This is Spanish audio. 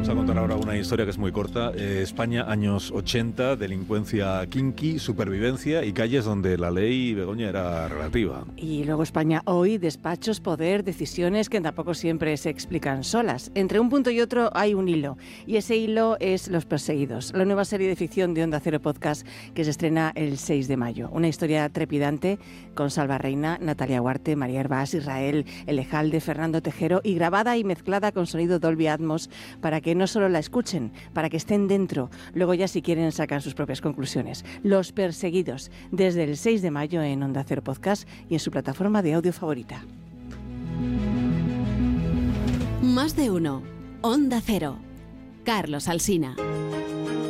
Vamos a contar ahora una historia que es muy corta. España, años 80, delincuencia kinky, supervivencia y calles donde la ley, Begoña, era relativa. Y luego España hoy, despachos, poder, decisiones que tampoco siempre se explican solas. Entre un punto y otro hay un hilo, y ese hilo es Los Perseguidos, la nueva serie de ficción de Onda Cero Podcast que se estrena el 6 de mayo. Una historia trepidante con Salva Reina, Natalia Huarte, María Hervás, Israel Elejalde, Fernando Tejero, y grabada y mezclada con sonido Dolby Atmos para que no solo la escuchen, para que estén dentro. Luego ya si quieren sacan sus propias conclusiones. Los Perseguidos, desde el 6 de mayo en Onda Cero Podcast y en su plataforma de audio favorita. Más de uno. Onda Cero. Carlos Alsina.